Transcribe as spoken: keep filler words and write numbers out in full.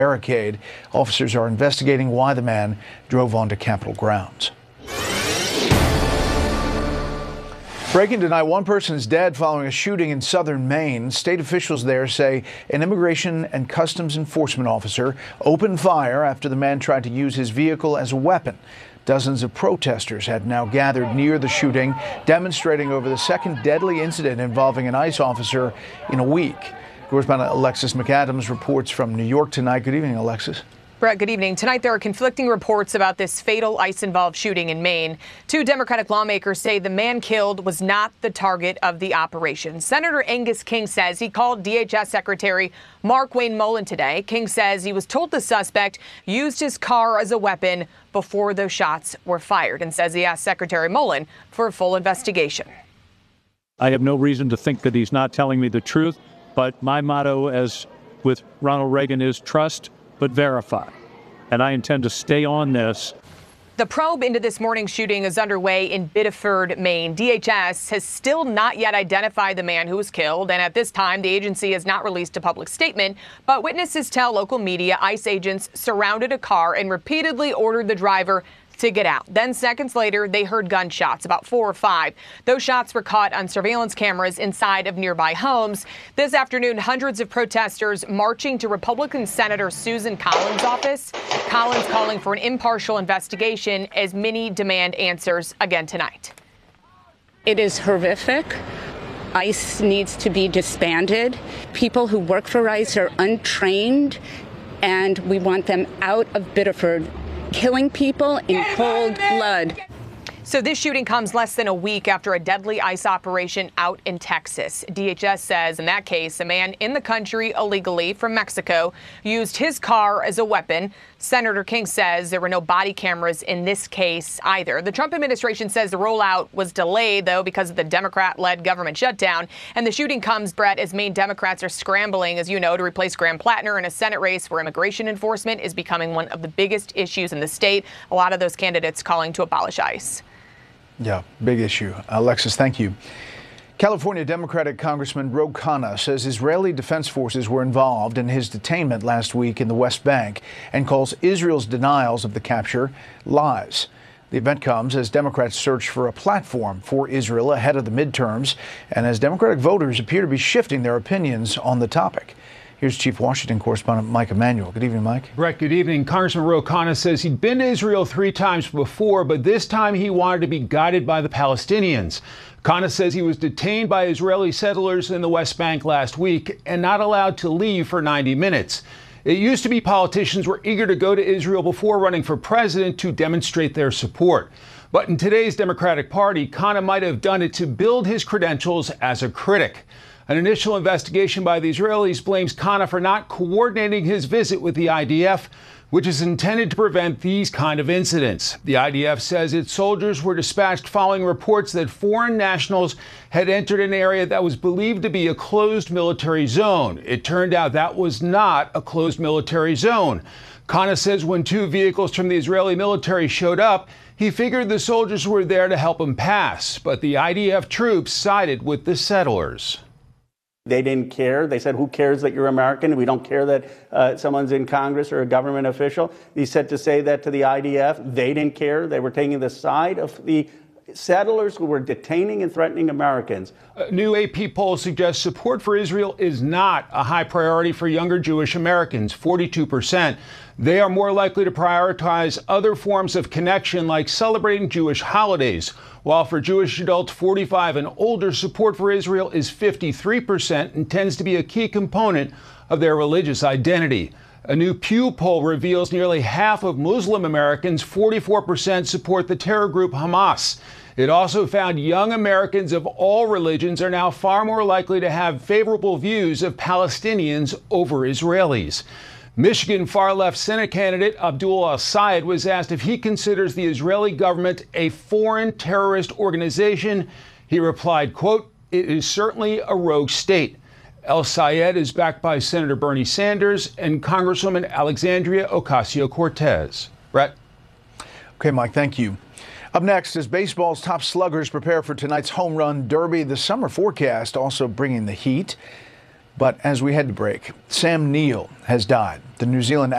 barricade. Officers are investigating why the man drove onto Capitol grounds. Breaking tonight, one person is dead following a shooting in southern Maine. State officials there say an immigration and customs enforcement officer opened fire after the man tried to use his vehicle as a weapon. Dozens of protesters had now gathered near the shooting, demonstrating over the second deadly incident involving an ICE officer in a week. Correspondent Alexis McAdams reports from New York tonight. Good evening, Alexis. Brett, good evening. Tonight, there are conflicting reports about this fatal ICE-involved shooting in Maine. Two Democratic lawmakers say the man killed was not the target of the operation. Senator Angus King says he called D H S Secretary Markwayne Mullin today. King says he was told the suspect used his car as a weapon before those shots were fired, and says he asked Secretary Mullin for a full investigation. I have no reason to think that he's not telling me the truth, but my motto, as with Ronald Reagan, is trust but verify. And I intend to stay on this. The probe into this morning's shooting is underway in Biddeford, Maine. D H S has still not yet identified the man who was killed, and at this time, the agency has not released a public statement. But witnesses tell local media ICE agents surrounded a car and repeatedly ordered the driver to get out. Then seconds later, they heard gunshots, about four or five. Those shots were caught on surveillance cameras inside of nearby homes. This afternoon, hundreds of protesters marching to Republican Senator Susan Collins' office. Collins calling for an impartial investigation as many demand answers again tonight. It is horrific. ICE needs to be disbanded. People who work for ICE are untrained, and we want them out of Biddeford, killing people in cold blood. So this shooting comes less than a week after a deadly ICE operation out in Texas. D H S says in that case, a man in the country illegally from Mexico used his car as a weapon. Senator King says there were no body cameras in this case either. The Trump administration says the rollout was delayed, though, because of the Democrat-led government shutdown. And the shooting comes, Brett, as Maine Democrats are scrambling, as you know, to replace Graham Plattner in a Senate race where immigration enforcement is becoming one of the biggest issues in the state. A lot of those candidates calling to abolish ICE. Yeah, big issue. Alexis, thank you. California Democratic Congressman Ro Khanna says Israeli defense forces were involved in his detainment last week in the West Bank and calls Israel's denials of the capture lies. The event comes as Democrats search for a platform for Israel ahead of the midterms and as Democratic voters appear to be shifting their opinions on the topic. Here's Chief Washington correspondent Mike Emanuel. Good evening, Mike. Brett, good evening. Congressman Ro Khanna says he'd been to Israel three times before, but this time he wanted to be guided by the Palestinians. Khanna says he was detained by Israeli settlers in the West Bank last week and not allowed to leave for ninety minutes. It used to be politicians were eager to go to Israel before running for president to demonstrate their support. But in today's Democratic Party, Khanna might have done it to build his credentials as a critic. An initial investigation by the Israelis blames Khanna for not coordinating his visit with the I D F, which is intended to prevent these kind of incidents. The I D F says its soldiers were dispatched following reports that foreign nationals had entered an area that was believed to be a closed military zone. It turned out that was not a closed military zone. Khanna says when two vehicles from the Israeli military showed up, he figured the soldiers were there to help him pass, but the I D F troops sided with the settlers. They didn't care. They said, who cares that you're American? We don't care that uh, someone's in Congress or a government official. He said to say that to the I D F. They didn't care. They were taking the side of the settlers who were detaining and threatening Americans. A new A P poll suggests support for Israel is not a high priority for younger Jewish Americans, forty-two percent. They are more likely to prioritize other forms of connection like celebrating Jewish holidays. While for Jewish adults forty-five and older, support for Israel is fifty-three percent and tends to be a key component of their religious identity. A new Pew poll reveals nearly half of Muslim Americans, forty-four percent, support the terror group Hamas. It also found young Americans of all religions are now far more likely to have favorable views of Palestinians over Israelis. Michigan far-left Senate candidate Abdul El-Sayed was asked if he considers the Israeli government a foreign terrorist organization. He replied, quote, "It is certainly a rogue state." El-Sayed is backed by Senator Bernie Sanders and Congresswoman Alexandria Ocasio-Cortez. Brett? Okay, Mike, thank you. Up next, as baseball's top sluggers prepare for tonight's home run derby, the summer forecast also bringing the heat. But as we head to break, Sam Neill has died. The New Zealand